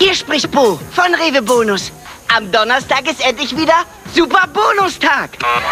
Hier spricht Bo von Rewe Bonus. Am Donnerstag ist endlich wieder Super Bonustag.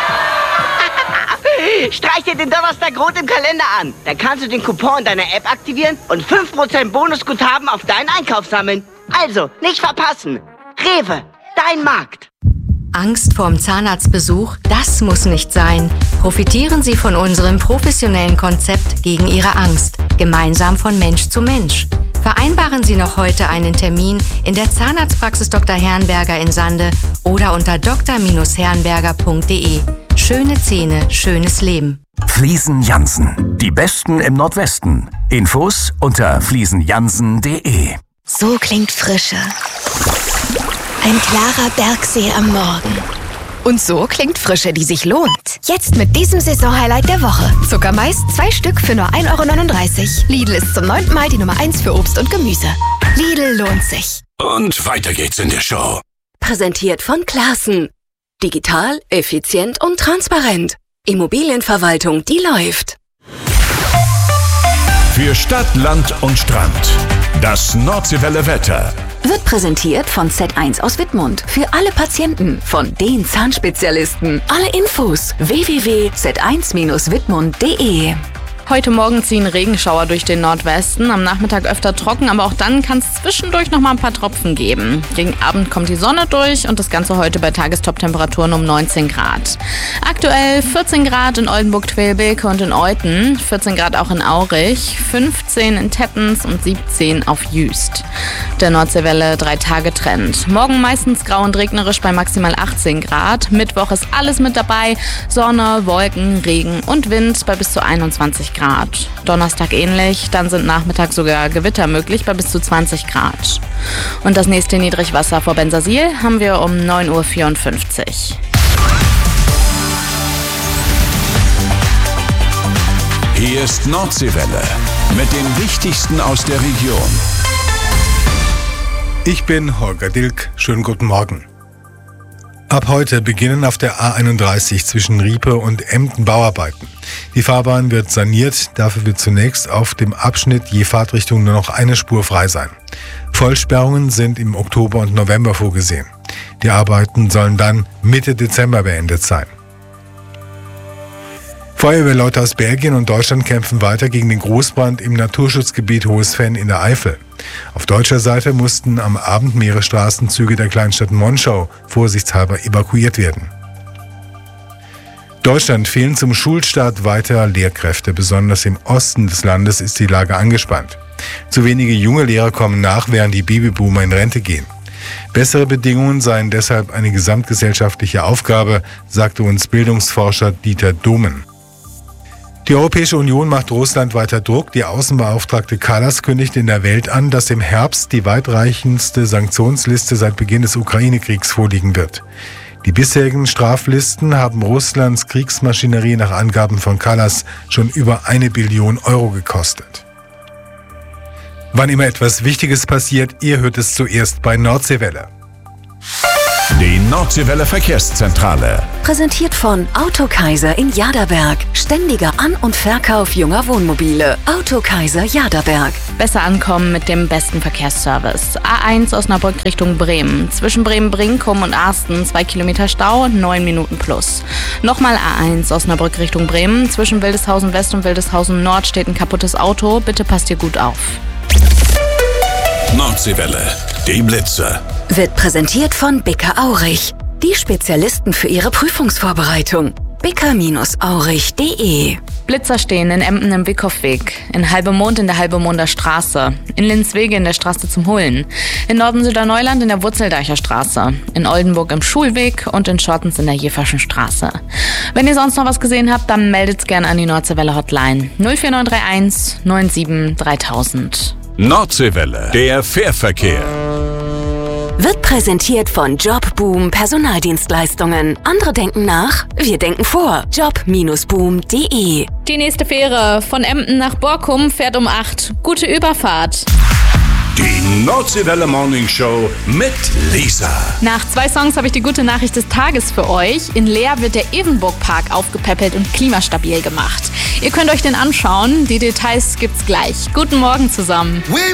Streich dir den Donnerstag rot im Kalender an. Dann kannst du den Coupon deiner App aktivieren und 5% Bonusguthaben auf deinen Einkauf sammeln. Also, nicht verpassen. Rewe, dein Markt. Angst vorm Zahnarztbesuch? Das muss nicht sein. Profitieren Sie von unserem professionellen Konzept gegen Ihre Angst. Gemeinsam von Mensch zu Mensch. Vereinbaren Sie noch heute einen Termin in der Zahnarztpraxis Dr. Herrenberger in Sande oder unter dr-herrenberger.de. Schöne Zähne, schönes Leben. Fliesen Jansen. Die Besten im Nordwesten. Infos unter fliesenjansen.de. So klingt Frische. Ein klarer Bergsee am Morgen. Und so klingt Frische, die sich lohnt. Jetzt mit diesem Saisonhighlight der Woche. Zuckermais 2 Stück für nur 1,39 €. Lidl ist zum 9. Mal die Nummer 1 für Obst und Gemüse. Lidl lohnt sich. Und weiter geht's in der Show. Präsentiert von Classen. Digital, effizient und transparent. Immobilienverwaltung, die läuft. Für Stadt, Land und Strand. Das Nordseewelle Wetter. Wird präsentiert von Z1 aus Wittmund. Für alle Patienten von den Zahnspezialisten. Alle Infos www.z1-wittmund.de. Heute Morgen ziehen Regenschauer durch den Nordwesten, am Nachmittag öfter trocken, aber auch dann kann es zwischendurch noch mal ein paar Tropfen geben. Gegen Abend kommt die Sonne durch und das Ganze heute bei Tagestop-Temperaturen um 19 Grad. Aktuell 14 Grad in Oldenburg-Twelbeke und in Euthen, 14 Grad auch in Aurich, 15 in Tettens und 17 auf Jüst. Der Nordseewelle 3-Tage-Trend. Morgen meistens grau und regnerisch bei maximal 18 Grad. Mittwoch ist alles mit dabei. Sonne, Wolken, Regen und Wind bei bis zu 21 Grad. Donnerstag ähnlich, dann sind nachmittags sogar Gewitter möglich bei bis zu 20 Grad. Und das nächste Niedrigwasser vor Bensersiel haben wir um 9:54 Uhr. Hier ist Nordseewelle mit dem Wichtigsten aus der Region. Ich bin Holger Dilk. Schönen guten Morgen. Ab heute beginnen auf der A31 zwischen Riepe und Emden Bauarbeiten. Die Fahrbahn wird saniert, dafür wird zunächst auf dem Abschnitt je Fahrtrichtung nur noch eine Spur frei sein. Vollsperrungen sind im Oktober und November vorgesehen. Die Arbeiten sollen dann Mitte Dezember beendet sein. Feuerwehrleute aus Belgien und Deutschland kämpfen weiter gegen den Großbrand im Naturschutzgebiet Hohes Venn in der Eifel. Auf deutscher Seite mussten am Abend mehrere Straßenzüge der Kleinstadt Monschau vorsichtshalber evakuiert werden. Deutschland fehlen zum Schulstart weiter Lehrkräfte. Besonders im Osten des Landes ist die Lage angespannt. Zu wenige junge Lehrer kommen nach, während die Babyboomer in Rente gehen. Bessere Bedingungen seien deshalb eine gesamtgesellschaftliche Aufgabe, sagte uns Bildungsforscher Dieter Domen. Die Europäische Union macht Russland weiter Druck. Die Außenbeauftragte Kallas kündigt in der Welt an, dass im Herbst die weitreichendste Sanktionsliste seit Beginn des Ukraine-Kriegs vorliegen wird. Die bisherigen Straflisten haben Russlands Kriegsmaschinerie nach Angaben von Kallas schon über 1 Billion Euro gekostet. Wann immer etwas Wichtiges passiert, ihr hört es zuerst bei Nordseewelle. Die Nordseewelle Verkehrszentrale. Präsentiert von Autokaiser in Jaderberg. Ständiger An- und Verkauf junger Wohnmobile. Autokaiser Jaderberg. Besser ankommen mit dem besten Verkehrsservice. A1 Osnabrück Richtung Bremen. Zwischen Bremen-Brinkum und Arsten 2 Kilometer Stau, 9 Minuten plus. Nochmal A1 Osnabrück Richtung Bremen. Zwischen Wildeshausen West und Wildeshausen Nord steht ein kaputtes Auto. Bitte passt ihr gut auf. Nordseewelle, die Blitze. Wird präsentiert von Bicker Aurich. Die Spezialisten für ihre Prüfungsvorbereitung. bicker-aurich.de. Blitzer stehen in Emden im Wickhofweg, in Halbemond in der Halbemonder Straße, in Linswege in der Straße zum Hullen, in Norden-Süderneuland in der Wurzeldeicher Straße, in Oldenburg im Schulweg und in Schortens in der Jeferschen Straße. Wenn ihr sonst noch was gesehen habt, dann meldet's gerne an die Nordseewelle Hotline 04931 97 3000. Nordseewelle, der Fährverkehr. Wird präsentiert von Jobboom Personaldienstleistungen. Andere denken nach, wir denken vor. Job-boom.de. Die nächste Fähre von Emden nach Borkum fährt um 8. Gute Überfahrt. Die Nordseewelle Morning Show mit Lisa. Nach 2 Songs habe ich die gute Nachricht des Tages für euch. In Leer wird der Evenburg Park aufgepäppelt und klimastabil gemacht. Ihr könnt euch den anschauen. Die Details gibt's gleich. Guten Morgen zusammen.